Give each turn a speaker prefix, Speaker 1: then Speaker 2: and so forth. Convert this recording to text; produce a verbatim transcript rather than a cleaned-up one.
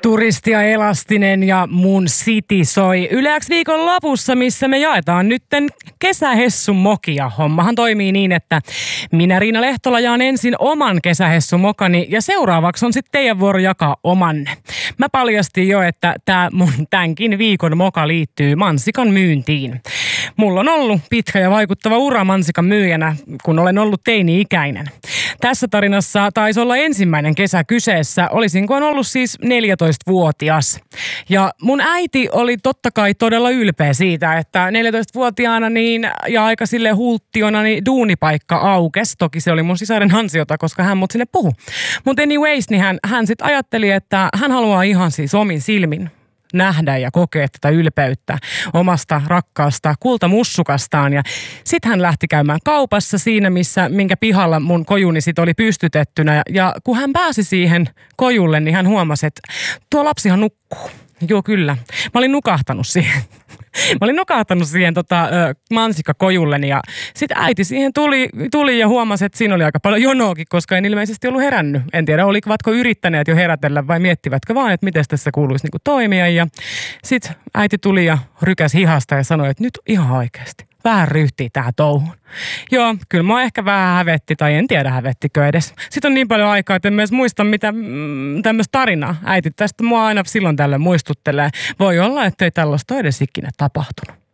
Speaker 1: Turisti ja elastinen ja mun city soi Yle X viikon lopussa, missä me jaetaan nytten kesähessun mokia. Hommahan toimii niin, että minä Riina Lehtola jaan ensin oman kesähessun mokani ja seuraavaksi on sitten teidän vuoro jakaa omanne. Mä paljastin jo, että tää mun tämänkin viikon moka liittyy mansikan myyntiin. Mulla on ollut pitkä ja vaikuttava ura mansikan myyjänä, kun olen ollut teini-ikäinen. Tässä tarinassa taisi olla ensimmäinen kesä kyseessä, olisinkohan ollut siis neljätoistavuotias. Ja mun äiti oli totta kai todella ylpeä siitä, että neljätoistavuotiaana niin, ja aika sille hulttiona niin duunipaikka aukesi. Toki se oli mun sisaren ansiota, koska hän mut sinne puhui. Mutta anyways, niin hän, hän sitten ajatteli, että hän haluaa ihan siis omin silmin nähdä ja kokea tätä ylpeyttä omasta rakkaasta kultamussukastaan. Ja sitten hän lähti käymään kaupassa siinä, missä, minkä pihalla mun kojuni sit oli pystytettynä. Ja kun hän pääsi siihen kojulle, niin hän huomasi, että tuo lapsihan nukkuu. Joo, kyllä. Mä olin nukahtanut siihen. Mä olin nukahtanut siihen tota, mansikkakojulleni ja sitten äiti siihen tuli, tuli ja huomasi, että siinä oli aika paljon jonoakin, koska en ilmeisesti ollut herännyt. En tiedä, olivatko yrittäneet jo herätellä vai miettivätkö vaan, että miten tässä kuuluisi niinku toimia. Ja sitten äiti tuli ja rykäsi hihasta ja sanoi, että nyt ihan oikeasti. Vähän ryhtii tähän touhuun. Joo, kyllä mua ehkä vähän hävetti, tai en tiedä hävettikö edes. Sitten on niin paljon aikaa, että en myös muista mitä mm, tämmöistä tarinaa. Äiti tästä mua aina silloin tällöin muistuttelee. Voi olla, että ei tällaista edes ikinä tapahtunut.